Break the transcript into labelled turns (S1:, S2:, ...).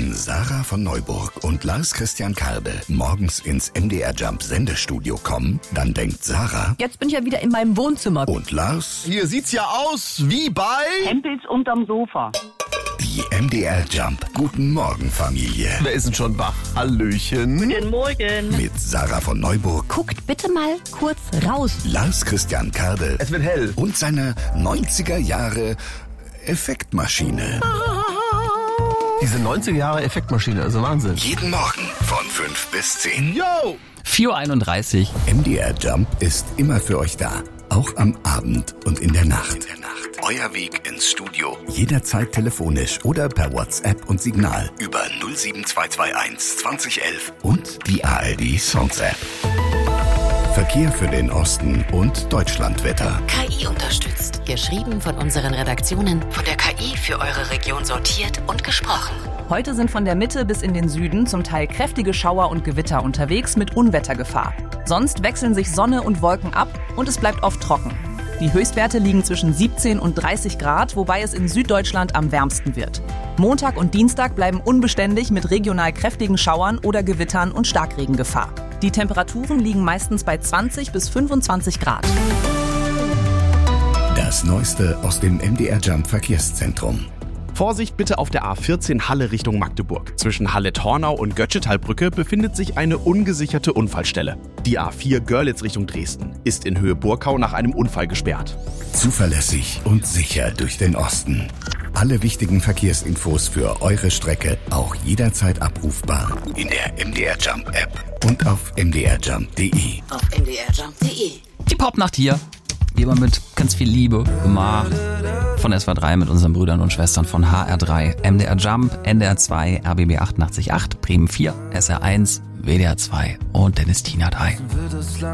S1: Wenn Sarah von Neuburg und Lars Christian Karde morgens ins MDR Jump Sendestudio kommen, dann denkt Sarah:
S2: Jetzt bin ich ja wieder in meinem Wohnzimmer.
S1: Und Lars:
S3: Hier sieht's ja aus wie bei
S4: Hempels unterm Sofa.
S1: Die MDR Jump Guten Morgen Familie.
S3: Wer ist denn schon wach? Hallöchen.
S4: Guten Morgen.
S1: Mit Sarah von Neuburg,
S2: Guckt bitte mal kurz raus.
S1: Lars Christian Karde
S3: Es wird hell.
S1: und seiner 90er Jahre Effektmaschine.
S3: Diese 90er Jahre Effektmaschine, also Wahnsinn.
S1: Jeden Morgen von 5 bis 10.
S3: Yo!
S5: 4.31 Uhr.
S1: MDR Jump ist immer für euch da. Auch am Abend und in der Nacht. Euer Weg ins Studio. Jederzeit telefonisch oder per WhatsApp und Signal über 07221 2011 und die ARD Songs App. Verkehr für den Osten und Deutschlandwetter.
S6: KI unterstützt. Geschrieben von unseren Redaktionen. Von der KI für eure Region sortiert und gesprochen.
S7: Heute sind von der Mitte bis in den Süden zum Teil kräftige Schauer und Gewitter unterwegs mit Unwettergefahr. Sonst wechseln sich Sonne und Wolken ab und es bleibt oft trocken. Die Höchstwerte liegen zwischen 17 und 30 Grad, wobei es in Süddeutschland am wärmsten wird. Montag und Dienstag bleiben unbeständig mit regional kräftigen Schauern oder Gewittern und Starkregengefahr. Die Temperaturen liegen meistens bei 20 bis 25 Grad.
S1: Das Neueste aus dem MDR Jump Verkehrszentrum.
S8: Vorsicht bitte auf der A14 Halle Richtung Magdeburg. Zwischen Halle-Tornau und Götschethalbrücke befindet sich eine ungesicherte Unfallstelle. Die A4 Görlitz Richtung Dresden ist in Höhe Burkau nach einem Unfall gesperrt.
S1: Zuverlässig und sicher durch den Osten. Alle wichtigen Verkehrsinfos für eure Strecke auch jederzeit abrufbar in der MDR Jump App und auf mdrjump.de.
S6: Auf mdrjump.de.
S5: Die Popnacht hier. Wie immer mit ganz viel Liebe gemacht. Von SWR3 mit unseren Brüdern und Schwestern von HR3, MDR Jump, NDR 2, RBB 88.8, Bremen 4, SR1, WDR 2 und Dennis Tina 3.